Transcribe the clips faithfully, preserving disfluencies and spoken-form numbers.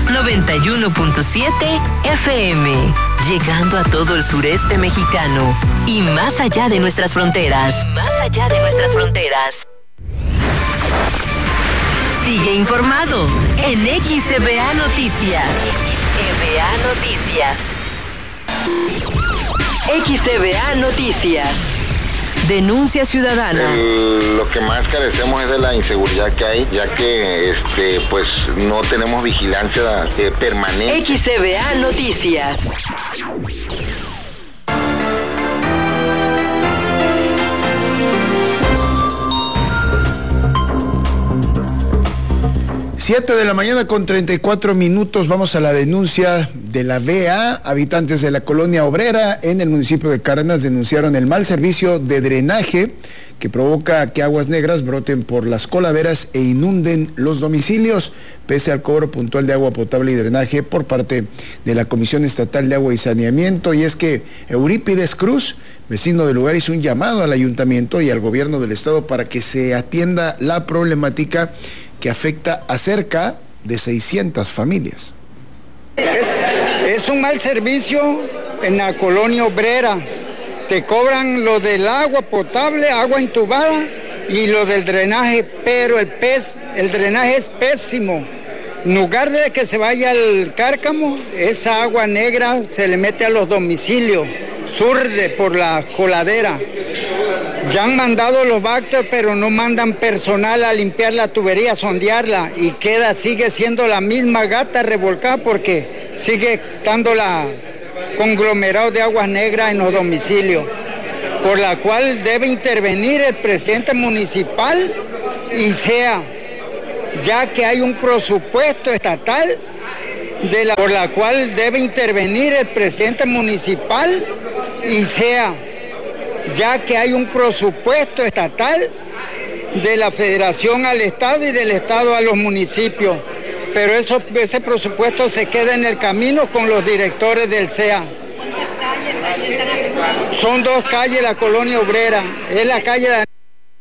noventa y uno punto siete F M, llegando a todo el sureste mexicano y más allá de nuestras fronteras. Y más allá de nuestras fronteras. Sigue informado en X C B A Noticias. X C B A Noticias. X C B A Noticias. Denuncia ciudadana. El, lo que más carecemos es de la inseguridad que hay, ya que este, pues no tenemos vigilancia eh, permanente. X C B A Noticias. Siete de la mañana con treinta y cuatro minutos, vamos a la denuncia de la V A. Habitantes de la colonia obrera en el municipio de Cárdenas denunciaron el mal servicio de drenaje que provoca que aguas negras broten por las coladeras e inunden los domicilios, pese al cobro puntual de agua potable y drenaje por parte de la Comisión Estatal de Agua y Saneamiento. Y es que Eurípides Cruz, vecino del lugar, hizo un llamado al ayuntamiento y al gobierno del estado para que se atienda la problemática que afecta a cerca de seiscientas familias. Es, es un mal servicio en la colonia obrera. Te cobran lo del agua potable, agua entubada y lo del drenaje, pero el, pez, el drenaje es pésimo. En lugar de que se vaya al cárcamo, esa agua negra se le mete a los domicilios, surde por la coladera. Ya han mandado los vácteos, pero no mandan personal a limpiar la tubería, a sondearla, y queda, sigue siendo la misma gata revolcada porque sigue estando la conglomerado de aguas negras en los domicilios, por la cual debe intervenir el presidente municipal y sea, ya que hay un presupuesto estatal de la, por la cual debe intervenir el presidente municipal y sea, ya que hay un presupuesto estatal de la federación al estado y del estado a los municipios, pero eso, ese presupuesto se queda en el camino con los directores del C E A. ¿Cuántas calles hay en San Son dos calles, la colonia obrera, es la calle de...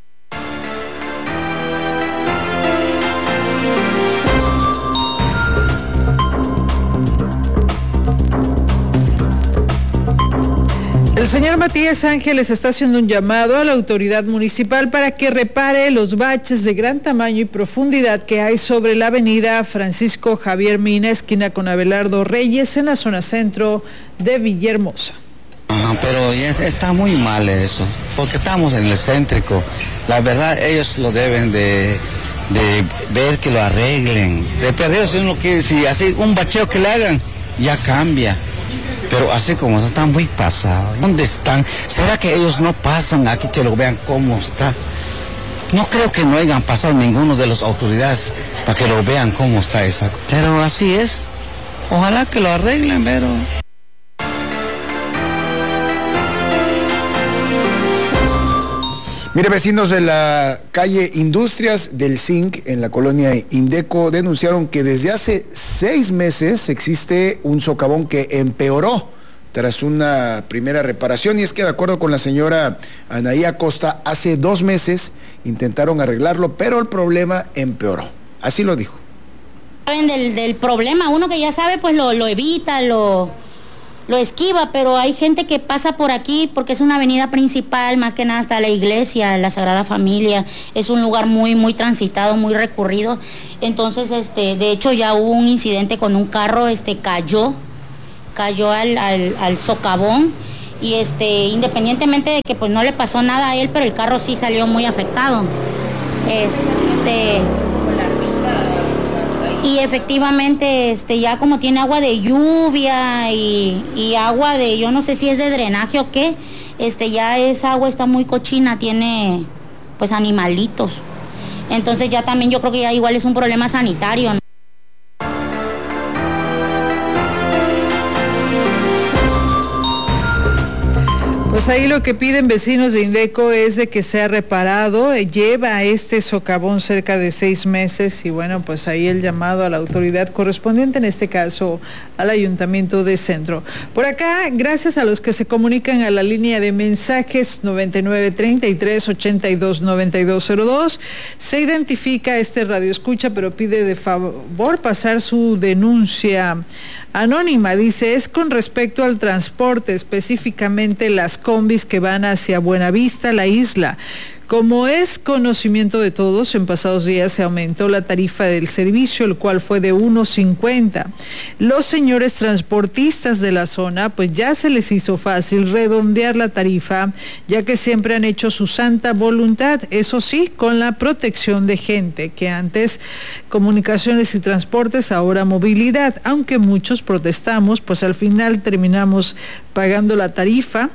El señor Matías Ángeles está haciendo un llamado a la autoridad municipal para que repare los baches de gran tamaño y profundidad que hay sobre la avenida Francisco Javier Mina, esquina con Abelardo Reyes, en la zona centro de Villahermosa. Ajá, pero ya está muy mal eso, porque estamos en el céntrico. La verdad, ellos lo deben de, de ver que lo arreglen. De perder, si uno quiere, si así un bacheo que le hagan, ya cambia. Pero así como está muy pasado. ¿Dónde están? ¿Será que ellos no pasan aquí que lo vean cómo está? No creo que no hayan pasado ninguno de las autoridades para que lo vean cómo está esa. Pero así es. Ojalá que lo arreglen, pero... Mire, vecinos de la calle Industrias del Zinc, en la colonia Indeco, denunciaron que desde hace seis meses existe un socavón que empeoró tras una primera reparación, y es que de acuerdo con la señora Anaí Acosta, hace dos meses intentaron arreglarlo, pero el problema empeoró. Así lo dijo. Saben del, del problema, uno que ya sabe pues lo, lo evita, lo... lo esquiva, pero hay gente que pasa por aquí porque es una avenida principal, más que nada hasta la iglesia, la Sagrada Familia, es un lugar muy, muy transitado, muy recurrido. Entonces, este, de hecho ya hubo un incidente con un carro, este, cayó, cayó al, al, al socavón, y este, independientemente de que pues no le pasó nada a él, pero el carro sí salió muy afectado. Este... Y efectivamente, este, ya como tiene agua de lluvia y, y agua de, yo no sé si es de drenaje o qué, este, ya esa agua está muy cochina, tiene pues animalitos. Entonces ya también yo creo que ya igual es un problema sanitario, ¿no? Pues ahí lo que piden vecinos de Indeco es de que sea reparado. Lleva este socavón cerca de seis meses y bueno, pues ahí el llamado a la autoridad correspondiente, en este caso al Ayuntamiento de Centro. Por acá, gracias a los que se comunican a la línea de mensajes noventa y nueve, treinta y tres, ochenta y dos, noventa y dos cero dos, se identifica este radioescucha, pero pide de favor pasar su denuncia anónima. Dice, es con respecto al transporte, específicamente las combis que van hacia Buenavista, la isla. Como es conocimiento de todos, en pasados días se aumentó la tarifa del servicio, el cual fue de uno cincuenta. Los señores transportistas de la zona, pues ya se les hizo fácil redondear la tarifa, ya que siempre han hecho su santa voluntad, eso sí, con la protección de gente, que antes comunicaciones y transportes, ahora movilidad. Aunque muchos protestamos, pues al final terminamos pagando la tarifa.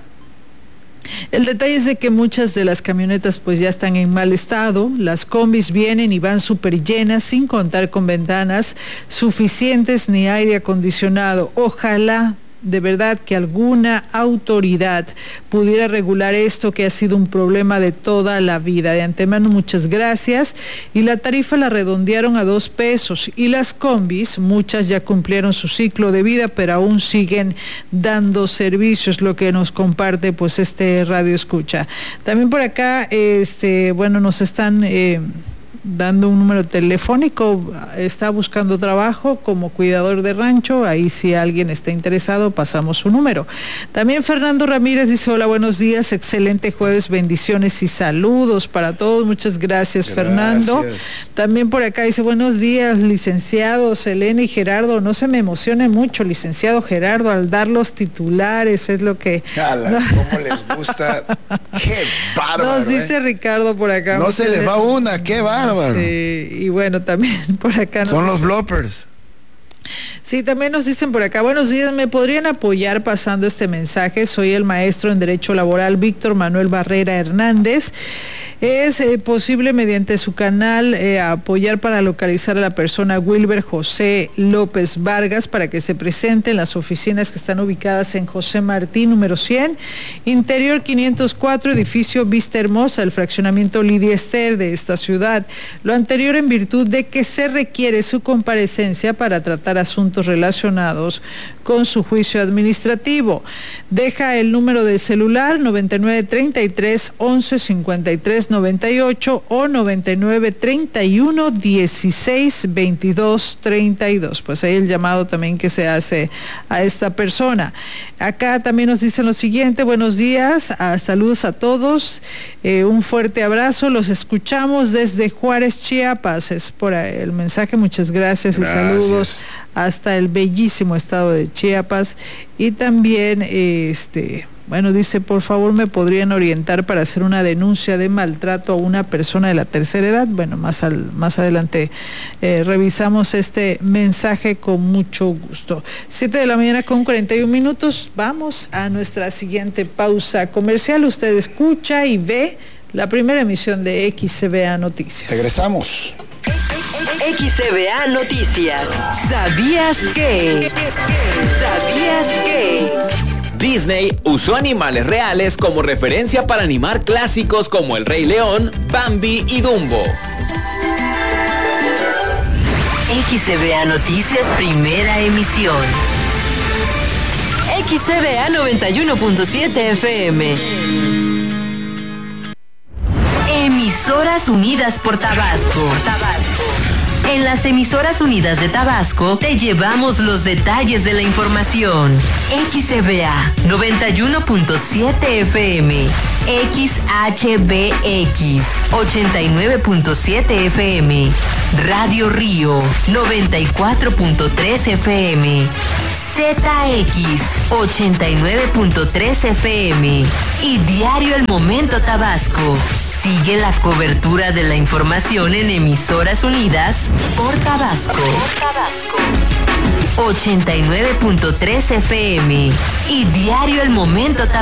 El detalle es de que muchas de las camionetas pues ya están en mal estado, las combis vienen y van súper llenas sin contar con ventanas suficientes ni aire acondicionado. Ojalá de verdad que alguna autoridad pudiera regular esto, que ha sido un problema de toda la vida. De antemano, muchas gracias. Y la tarifa la redondearon a dos pesos y las combis, muchas ya cumplieron su ciclo de vida, pero aún siguen dando servicios, lo que nos comparte pues este radio escucha. También por acá, este, bueno, nos están eh, dando un número telefónico, está buscando trabajo como cuidador de rancho, ahí si alguien está interesado pasamos su número. También Fernando Ramírez dice, hola, buenos días, excelente jueves, bendiciones y saludos para todos, muchas gracias, gracias. Fernando. También por acá dice, buenos días, licenciados Elena y Gerardo, no se me emocionen mucho, licenciado Gerardo, al dar los titulares, es lo que... Ala, ¿cómo les gusta? ¡Qué bárbaro! Nos dice eh. Ricardo por acá. No se les va una, ¡qué bárbaro! Sí, y bueno, también por acá... Son los bloopers. Sí, también nos dicen por acá, buenos días, ¿me podrían apoyar pasando este mensaje? Soy el maestro en Derecho Laboral Víctor Manuel Barrera Hernández. Es eh, posible mediante su canal eh, apoyar para localizar a la persona Wilber José López Vargas para que se presente en las oficinas que están ubicadas en José Martí, número cien, interior quinientos cuatro, edificio Vista Hermosa, el fraccionamiento Lidia Ester de esta ciudad. Lo anterior en virtud de que se requiere su comparecencia para tratar asuntos relacionados con su juicio administrativo. Deja el número de celular noventa y nueve, treinta y tres, once, cincuenta y tres, noventa y ocho o noventa y nueve, treinta y uno, dieciséis, veintidós, treinta y dos. Pues ahí el llamado también que se hace a esta persona. Acá también nos dicen lo siguiente, buenos días, a, saludos a todos, eh, un fuerte abrazo, los escuchamos desde Juárez, Chiapas, es por ahí el mensaje, muchas gracias, gracias. Y saludos hasta el bellísimo estado de Chiapas. Y también eh, este bueno, dice, por favor me podrían orientar para hacer una denuncia de maltrato a una persona de la tercera edad. Bueno, más al, más adelante eh, revisamos este mensaje con mucho gusto. Siete de la mañana con cuarenta y un minutos, vamos a nuestra siguiente pausa comercial. Usted escucha y ve la primera emisión de X C B A Noticias. Regresamos. X C B A Noticias. ¿Sabías que? ¿Sabías que? Disney usó animales reales como referencia para animar clásicos como El Rey León, Bambi y Dumbo. X C B A Noticias, primera emisión. X C B A noventa y uno punto siete F M. Emisoras Unidas por Tabasco. Tabasco. En las Emisoras Unidas de Tabasco te llevamos los detalles de la información. X C B A noventa y uno punto siete F M, X H B X ochenta y nueve punto siete F M, Radio Río noventa y cuatro punto tres F M, Z X ochenta y nueve punto tres F M y Diario El Momento Tabasco. Sigue la cobertura de la información en Emisoras Unidas por Tabasco. Por Tabasco. ochenta y nueve punto tres F M y Diario El Momento Tabasco.